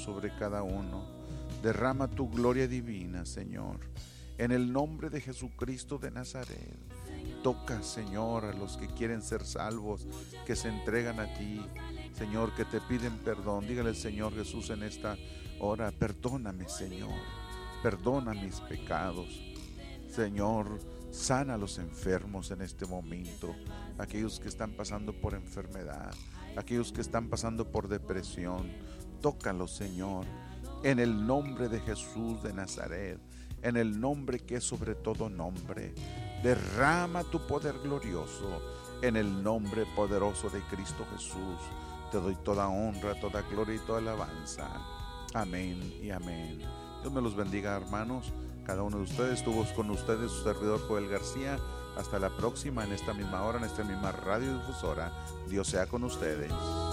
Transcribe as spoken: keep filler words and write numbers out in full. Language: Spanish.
sobre cada uno. Derrama tu gloria divina, Señor, en el nombre de Jesucristo de Nazaret. Toca, Señor, a los que quieren ser salvos, que se entregan a ti, Señor, que te piden perdón. Dígale al Señor Jesús en esta hora: perdóname, Señor, perdona mis pecados. Señor, sana a los enfermos en este momento, aquellos que están pasando por enfermedad, aquellos que están pasando por depresión. Tócalos, Señor, en el nombre de Jesús de Nazaret, en el nombre que es sobre todo nombre. Derrama tu poder glorioso en el nombre poderoso de Cristo Jesús. Te doy toda honra, toda gloria y toda alabanza. Amén y amén. Dios me los bendiga, hermanos. Cada uno de ustedes. Estuvo con ustedes su servidor Joel García. Hasta la próxima, en esta misma hora, en esta misma radiodifusora. Dios sea con ustedes.